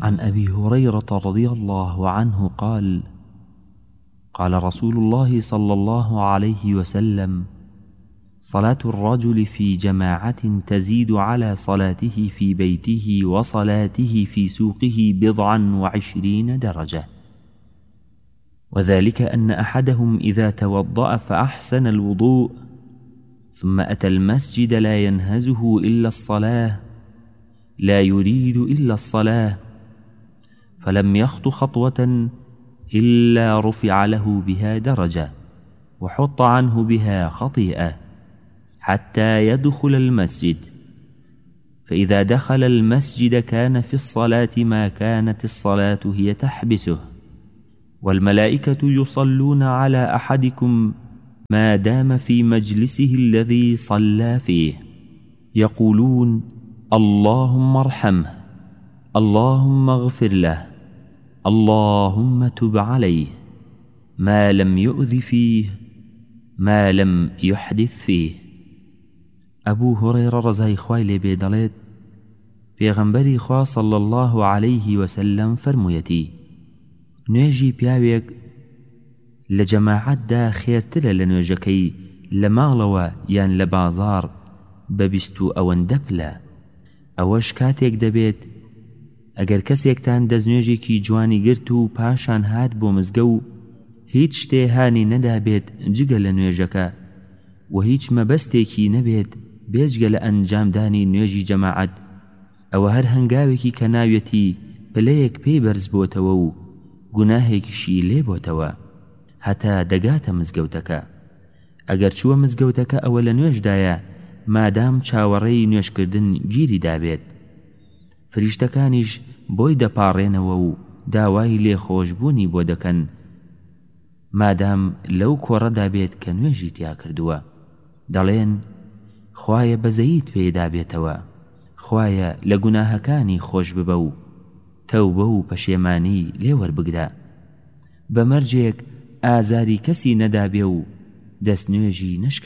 عن أبي هريرة رضي الله عنه قال: قال رسول الله صلى الله عليه وسلم: صلاة الرجل في جماعة تزيد على صلاته في بيته وصلاته في سوقه 27 درجة، وذلك أن أحدهم إذا توضأ فأحسن الوضوء ثم أتى المسجد لا ينهزه إلا الصلاة، لا يريد إلا الصلاة، فلم يخط خطوة إلا رفع له بها درجة وحط عنه بها خطيئة حتى يدخل المسجد، فإذا دخل المسجد كان في الصلاة ما كانت الصلاة هي تحبسه، والملائكة يصلون على أحدكم ما دام في مجلسه الذي صلى فيه، يقولون: اللهم ارحمه، اللهم اغفر له، اللهم تب عليه، ما لم يؤذ فيه، ما لم يحدث فيه. أبو هريرة رضي خوای لێ دەڵێت: پێغەمبەری خوا صلى الله عليه وسلم فەرموویەتی: نوێژی پیاوێک لە جەماعەتدا خێرترە لە نوێژەکەی لە ماڵەوە یان لە بازاڕ بە 20 ئەوەندە پلە. ئەوەش کاتێک دەبێت ئەگەر کەسێکتان دەستنوێژێکی جوانی گرت و پاشان هات بۆ مزگە و هیچ شتێ هانی نەدابێت جگە لە نوێژەکە و هیچ مەبەستێکی نەبێت بێجگە لە ئەنجامدانی نوێژی جەماعەت، ئەوە هەر هەنگاوێکی کە ناوێتی پلەیەک پێی بەرز بۆتەوە و گوناهێکیشی لێ بۆتەوە هەتا دەگاتە مزگەوتەکە. ئەگەر چووە مزگەوتەکە ئەوە لە نوێژدایە مادام چاوەڕێی نوێژکردن گیری دابێت، فریشتەکانیش بۆی دەپاڕێنەوە و داوای لێخۆشبوونی بۆ دەکەن مادام لەو کۆڕەدا بێت کە نوێژی تیا کردووە. دەڵێن: خوایە بەزەییت پێدا بێتەوە، خوایە لە گوناهەکانی خۆش ببە و تەوبە و پەشێمانی لێوەربگرە، بە مەرجێک ئازاری کەسی نەدابێ و دەستنوێژی نشکە.